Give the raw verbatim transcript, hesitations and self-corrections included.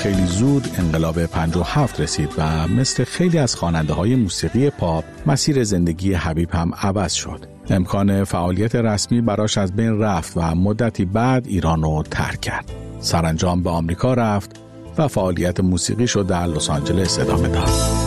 خیلی زود انقلاب پنجاه و هفت رسید و مثل خیلی از خواننده های موسیقی پاپ مسیر زندگی حبیب هم عوض شد. امکان فعالیت رسمی براش از بین رفت و مدتی بعد ایران رو ترک کرد. سرانجام به آمریکا رفت و فعالیت موسیقیش رو در لس آنجلس ادامه داد.